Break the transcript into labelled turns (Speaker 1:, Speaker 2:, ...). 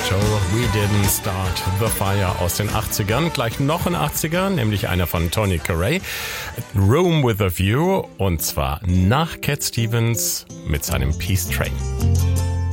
Speaker 1: Show. We Didn't Start the Fire aus den 80ern. Gleich noch ein 80er, nämlich einer von Tony Carey. Room with a View. Und zwar nach Cat Stevens mit seinem Peace Train.